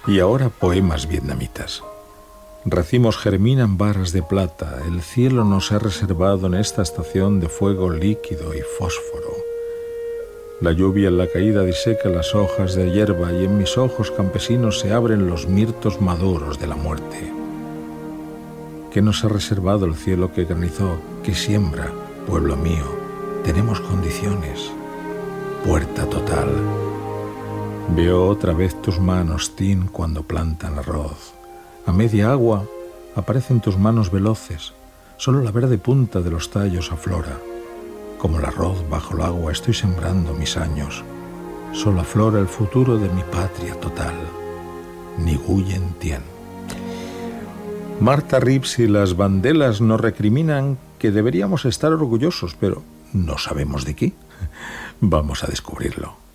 Y ahora poemas vietnamitas. Racimos germinan varas de plata, el cielo nos ha reservado en esta estación de fuego líquido y fósforo. La lluvia en la caída diseca las hojas de hierba y en mis ojos campesinos se abren los mirtos maduros de la muerte. ¿Qué nos ha reservado el cielo que granizó, que siembra, pueblo mío? Tenemos condiciones. Puerta total. Veo otra vez tus manos, Tin, cuando plantan arroz. A media agua aparecen tus manos veloces. Solo la verde punta de los tallos aflora. Como el arroz bajo el agua estoy sembrando mis años. Solo aflora el futuro de mi patria total. Nguyen Tien. Martha Reeves y las bandelas nos recriminan que deberíamos estar orgullosos, pero no sabemos de qué. Vamos a descubrirlo.